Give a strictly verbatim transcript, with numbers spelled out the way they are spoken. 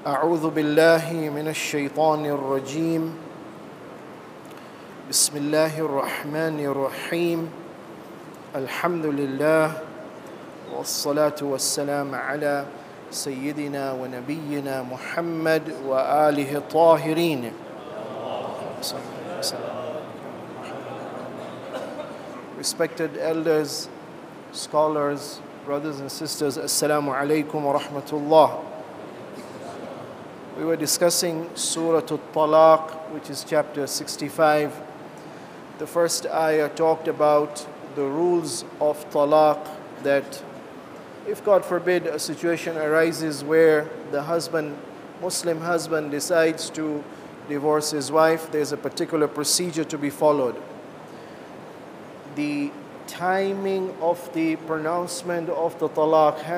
أعوذ بالله من الشيطان الرجيم بسم الله الرحمن الرحيم الحمد لله والصلاة والسلام على سيدنا ونبينا محمد وآله الطاهرين. Respected elders, scholars, brothers and sisters, Assalamu alaikum wa rahmatullah. We were discussing Surah At-Talaq, which is chapter sixty-five. The first ayah talked about the rules of talaq, that if God forbid a situation arises where the husband, Muslim husband, decides to divorce his wife, there's a particular procedure to be followed. The timing of the pronouncement of the talaq